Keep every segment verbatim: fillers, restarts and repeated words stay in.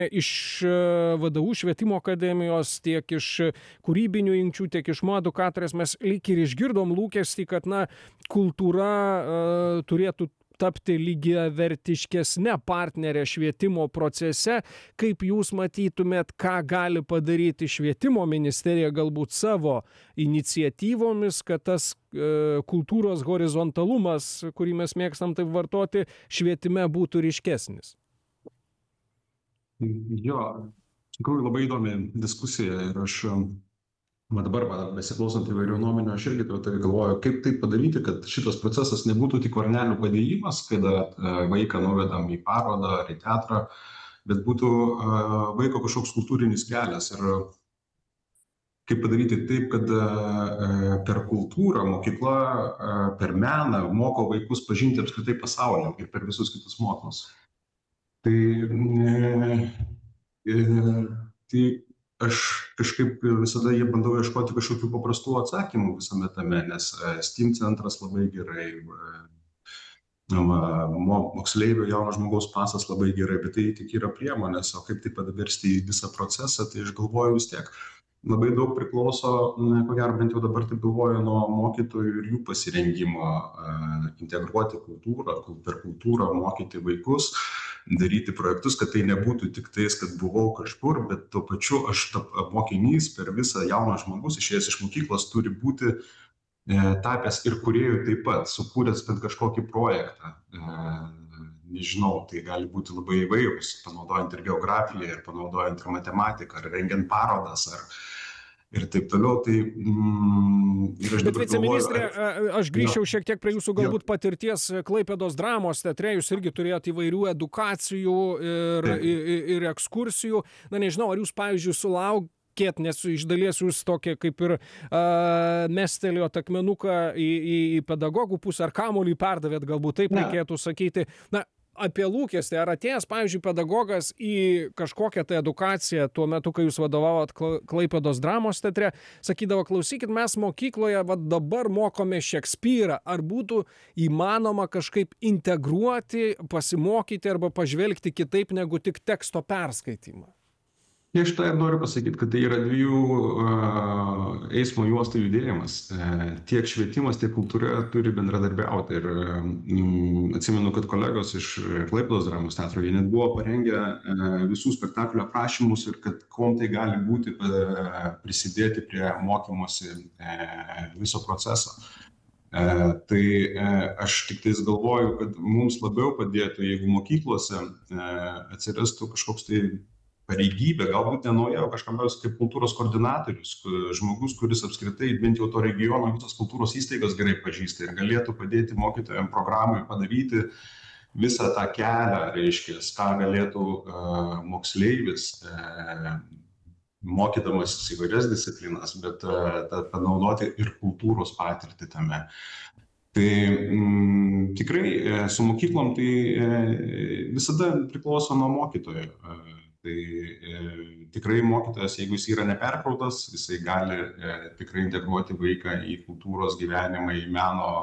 iš V D U švietimo akademijos, tiek iš kūrybinių jungčių, tiek iš mo edukatorės mes lyg ir išgirdom lūkestį, kad na, kultūra uh, turėtų tapti lygiavertiškesne partnerė švietimo procese. Kaip jūs matytumėt, ką gali padaryti švietimo ministerija galbūt savo iniciatyvomis, kad tas e, kultūros horizontalumas, kurį mes mėgstam taip vartoti, švietime būtų ryškesnis? Jo, iš tikrųjų labai įdomi diskusija ir aš man dabar, man besiklausant įvairių nuomonių, aš irgi tai galvoju, kaip tai padaryti, kad šitas procesas nebūtų tik varnelių padėjimas, kada vaiką nuvedam į parodą ar į teatrą, bet būtų vaiko kažkoks kultūrinis kelias. Ir kaip padaryti taip, kad per kultūrą mokykla, per meną moko vaikus pažinti apskritai pasaulį ir per visus kitus mokymus. Tai, tai aš kažkaip visada jie bandau ieškoti kažkokių paprastų atsakymų visame tame, nes STEAM centras labai gerai, moksleivio jauno žmogaus pasas labai gerai, bet tai tik yra priemonės, o kaip tai paversti į visą procesą, tai aš galvoju vis tiek. Labai daug priklauso, ko gero bent jau dabar taip galvoju, nuo mokytojų ir jų pasirengimo integruoti kultūrą, per kultūrą mokyti vaikus, daryti projektus, kad tai nebūtų tik tais, kad buvau kažkur, bet tuo pačiu aš mokinys per visą jaunas žmogus išėjęs iš mokyklos turi būti e, tapęs ir kūrėjų taip pat, sukūręs bent kažkokį projektą. E, nežinau, tai gali būti labai įvairūs, panaudojant ir geografiją, ir panaudojant ir matematiką, ar rengiant parodas, ar ir taip toliau, tai... Mm, ir aš Bet viceministrė, ar... aš grįžčiau šiek tiek prie jūsų galbūt patirties Klaipėdos dramos teatre, jūs irgi turėjote įvairių edukacijų ir, ir, ir ekskursijų. Na nežinau, ar jūs, pavyzdžiui, sulaukėt, nes iš dalies jūs tokie kaip ir uh, mestelėjot akmenuką į, į, į pedagogų pusę, ar kamuolį perdavėt, galbūt taip ne. Reikėtų sakyti. Na, apie lūkestį, ar atėjęs, pavyzdžiui, pedagogas į kažkokią tai edukaciją tuo metu, kai jūs vadovavot Klaipėdos dramos teatre, sakydavo, klausykit, mes mokykloje va, dabar mokome Šekspyrą, ar būtų įmanoma kažkaip integruoti, pasimokyti arba pažvelgti kitaip negu tik teksto perskaitimą? Aš tai noriu pasakyti, kad tai yra dviejų uh, eismo juostų judėjimas. Uh, tiek švietimas, tiek kultūra turi bendradarbiauti. Ir um, atsimenu, kad kolegos iš Klaipėdos dramos teatro, jie net buvo parengę uh, visų spektaklių aprašymus ir kad kuom tai gali būti uh, prisidėti prie mokymosi uh, viso proceso. Uh, tai uh, aš tik tais galvoju, kad mums labiau padėtų, jeigu mokyklose uh, atsirastų kažkoks tai pareigybė, galbūt ne nauja, o kažkam kaip kultūros koordinatorius, žmogus, kuris apskritai bent jau to regiono visos kultūros įstaigas gerai pažįsta ir galėtų padėti mokytojams programai padaryti visą tą kelią, reiškia, ką galėtų uh, moksleivis, uh, mokydamas įvairias disciplinas, bet uh, panaudoti ir kultūros patirtį tame. Tai mm, tikrai su mokyklom tai e, visada priklauso nuo mokytojo. E, tai e, tikrai mokytojas, jeigu jis yra neperkrautas, jisai gali e, tikrai integruoti vaiką į kultūros gyvenimą, į meno,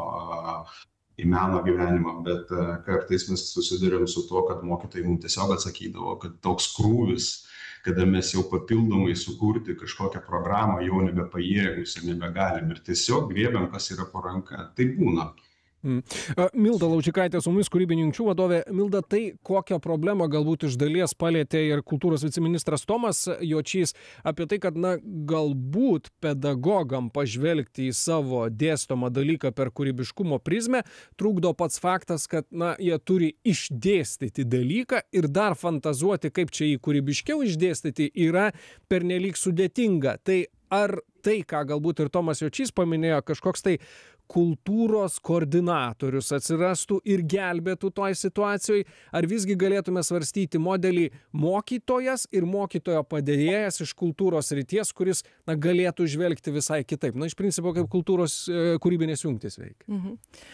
į meno gyvenimą, bet e, kartais mes susidurėm su to, kad mokytojai mums tiesiog atsakydavo, kad toks krūvis, kada mes jau papildomai sukurti kažkokią programą jau nebepajėgus ir nebegalim ir tiesiog griebiam, kas yra po ranka. Tai būna. Mm. Milda Laučikaitė su mumis, kūrybinių jungčių vadovė. Milda, tai kokią problemą galbūt iš dalies palėtė ir kultūros viceministras Tomas Jočys apie tai, kad na, galbūt pedagogam pažvelgti į savo dėstomą dalyką per kūrybiškumo prizmę trukdo pats faktas, kad na, jie turi išdėstyti dalyką ir dar fantazuoti, kaip čia jį kūrybiškiau išdėstyti, yra pernelyg sudėtinga. Tai ar tai, ką galbūt ir Tomas Jočys paminėjo, kažkoks tai kultūros koordinatorius atsirastų ir gelbėtų toj situacijoj, ar visgi galėtume svarstyti modelį mokytojas ir mokytojo padėjėjas iš kultūros srities, kuris na, galėtų žvelgti visai kitaip. Na, iš principo, kaip kultūros e, kūrybinės jungtys veikia. Mhm.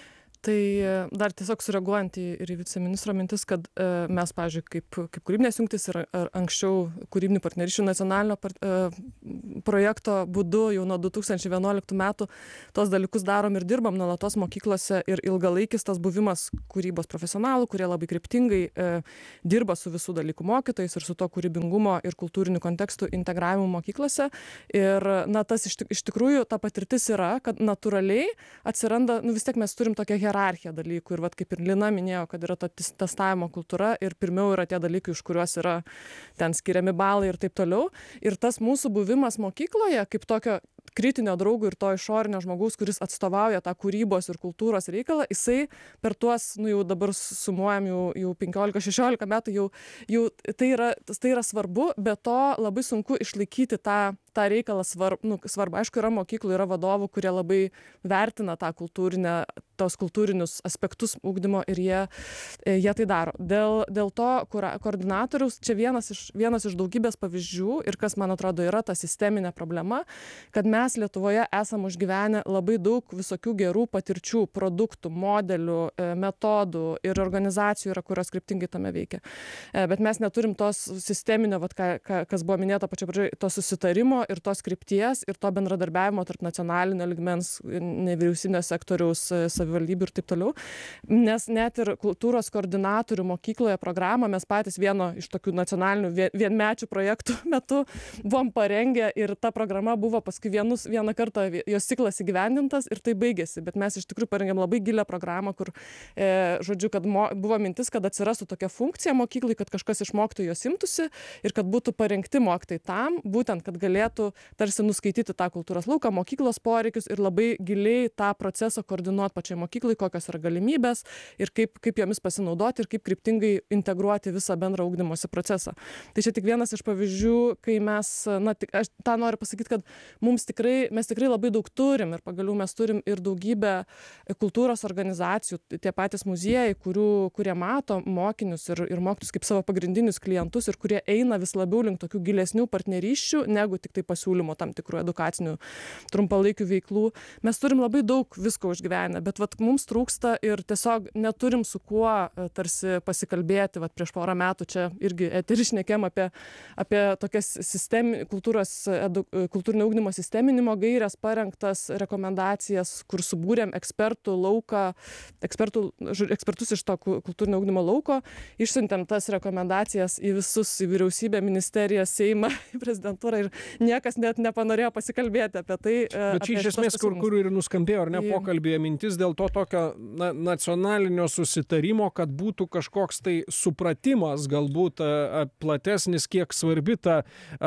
Tai dar tiesiog sureaguojant į, ir į viceministro mintis, kad e, mes, pavyzdžiui, kaip, kaip kūrybinės jungtis ir ar anksčiau kūrybinių partnerysčių nacionalinio par, e, projekto būdu jau nuo du tūkstančiai vienuoliktų metų tos dalykus darom ir dirbam nuolatos mokyklose ir ilgalaikis tas buvimas kūrybos profesionalų, kurie labai kryptingai e, dirba su visų dalykų mokytojais ir su to kūrybingumo ir kultūrinių kontekstų integravimu mokyklose. Ir na, tas iš, iš tikrųjų ta patirtis yra, kad natūraliai atsiranda, nu vis tiek mes turim tokią hierarchiją dalykų ir vat kaip ir Lina minėjo, kad yra ta testavimo kultūra ir pirmiau yra tie dalykai, už kuriuos yra ten skiriami balai ir taip toliau. Ir tas mūsų buvimas mokykloje kaip tokio kritinio draugo ir to išorinio žmogaus, kuris atstovauja tą kūrybos ir kultūros reikalą, jisai per tuos, nu jau dabar sumuojam jau, jau penkiolika šešiolika metų, jau, jau tai, yra, tai yra svarbu, bet to labai sunku išlaikyti tą, tą reikalą svarb, nu, svarbu. Aišku, yra mokyklų, yra vadovų, kurie labai vertina tą kultūrinę, tos kultūrinius aspektus ugdymo ir jie, jie tai daro. Dėl, dėl to kur, koordinatoriaus, čia vienas iš, vienas iš daugybės pavyzdžių ir kas, man atrodo, yra ta sisteminė problema, kad mes Lietuvoje esam užgyvenę labai daug visokių gerų patirčių, produktų, modelių, metodų ir organizacijų yra, kurios kryptingai tame veikia. Bet mes neturim tos sisteminio, vat, ką, ką, kas buvo minėta pačioje pradžioje, to susitarimo ir tos krypties ir to bendradarbiavimo tarp nacionalinio lygmens, nevyriausybinio sektoriaus, savivaldybių ir taip toliau. Nes net ir kultūros koordinatorių mokykloje programą mes patys vieno iš tokių nacionalinių vienmečių projektų metu buvom parengę ir ta programa buvo paskui vienu vieną kartą jos ciklas įgyvendintas ir tai baigėsi, bet mes iš tikrųjų parengėm labai gilią programą, kur, e, žodžiu, kad mo, buvo mintis, kad atsirastų tokia funkcija mokyklai, kad kažkas iš mokytojų jos imtųsi ir kad būtų parengti mokytojai tam, būtent, kad galėtų tarsi nuskaityti tą kultūros lauką, mokyklos poreikius ir labai giliai tą procesą koordinuoti pačiai mokyklai, kokios yra galimybės ir kaip, kaip jomis pasinaudoti ir kaip kryptingai integruoti visą bendrą ugdymosi procesą. Tai čia tik vienas iš pavyzdžių, kai mes, na, tik, aš tą noriu pasakyti, kad mums tikrai Tikrai, mes tikrai labai daug turim ir pagaliau mes turim ir daugybę kultūros organizacijų, tie patys muziejai, kurių, kurie mato mokinius ir, ir mokytus kaip savo pagrindinius klientus ir kurie eina vis labiau link tokių gilesnių partnerysčių, negu tik tai pasiūlymo tam tikrų edukacinių trumpalaikių veiklų. Mes turim labai daug visko užgyvenę, bet vat, mums trūksta ir tiesiog neturim su kuo tarsi pasikalbėti. Vat, prieš porą metų čia irgi eterį šnekėm apie, apie tokias sistemi, kultūros, edu, kultūrinio ugdymo sisteminį gairias parengtas rekomendacijas, kur subūrėm ekspertų lauką, ekspertų, ekspertus iš to kultūrinio ugdymo lauko, išsiuntėm tas rekomendacijas į visus, į vyriausybę, ministeriją, Seimą, į prezidentūrą ir niekas net nepanorėjo pasikalbėti apie tai. Bet čia iš esmės, kur, kur ir nuskambėjo, ar ne, pokalbėje mintis dėl to tokio na, nacionalinio susitarimo, kad būtų kažkoks tai supratimas, galbūt a, platesnis, kiek svarbi ta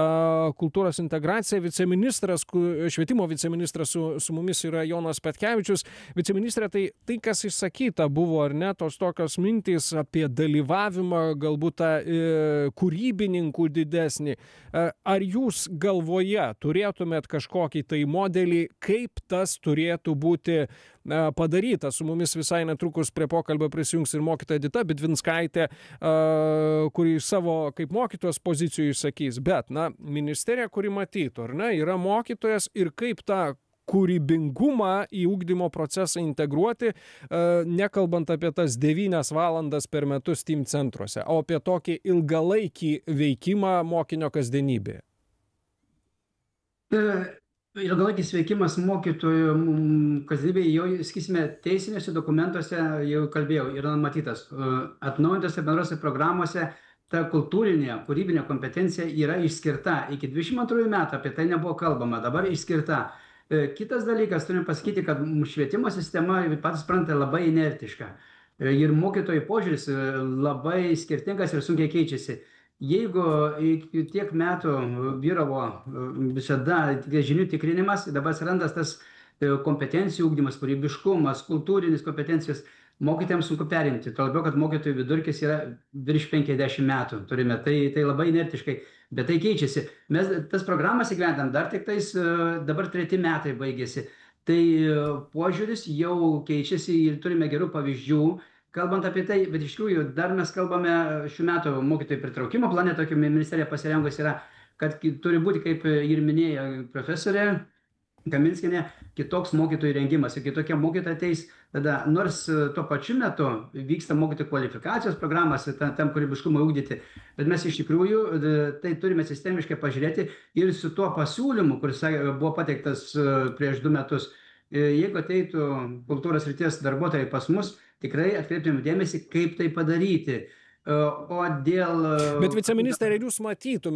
a, kultūros integracija. Viceministras, švietimo viceministras su, su mumis yra Jonas Petkevičius. Viceministrė, tai, tai kas išsakyta buvo, ar ne, tos tokios mintys apie dalyvavimą, galbūt tą e, kūrybininkų didesnį. E, ar jūs galvoje turėtumėt kažkokį tai modelį, kaip tas turėtų būti e, padaryta? Su mumis visai netrukus prie pokalbio prisijungs ir mokytoja Edita Bidvinskaitė, e, kuri savo kaip mokytojos pozicijų išsakys. Bet, na, ministerija, kuri matytų, ar ne, yra mokytojas ir kaip tą kūrybingumą į ugdymo procesą integruoti, nekalbant apie tas devynias valandas per metus steam centruose, o apie tokį ilgalaikį veikimą mokinio kasdienybėje. Ilgalaikis veikimas mokytojų kasdienybėje jau, sakysime, teisiniuose dokumentuose jau kalbėjau, yra numatytas. Atnaujintose bendrose programuose ta kultūrinė, kūrybinė kompetencija yra išskirta. Iki dvidešimt antrųjų metų apie tai nebuvo kalbama, dabar išskirta. Kitas dalykas, turim pasakyti, kad švietimo sistema, patys supranta, labai inertiška. Ir mokytojų požiūris labai skirtingas ir sunkiai keičiasi. Jeigu tiek metų vyravo visada žinių tikrinimas, dabar atsirandas tas kompetencijų ugdymas, kūrybiškumas, kultūrinis kompetencijos, mokytojams sunku perimti. Tuo labiau, kad mokytojų vidurkis yra virš penkiasdešimt metų turime. Tai, tai labai inertiškai, bet tai keičiasi. Mes tas programas įgyvendam dar tik tais, dabar treti metai baigėsi. Tai požiūris jau keičiasi ir turime gerų pavyzdžių. Kalbant apie tai, bet iš tikrųjų dar mes kalbame šių metų mokytojų pritraukimo plane, tokio ministerija pasirengus yra, kad turi būti, kaip ir minėjo profesorė, Kaminskienė, kitoks mokytojų rengimas ir kitokie mokytojai ateis, tada nors tuo pačiu metu vyksta mokytojų kvalifikacijos programas tam, tam kūrybiškumui ugdyti, bet mes iš tikrųjų tai turime sistemiškai pažiūrėti ir su tuo pasiūlymu, kuris buvo pateiktas prieš du metus, jeigu ateitų kultūros srities darbuotojai pas mus, tikrai atkreiptumėm dėmesį, kaip tai padaryti. O dėl... Bet viceministrė, ar jūs matytumėte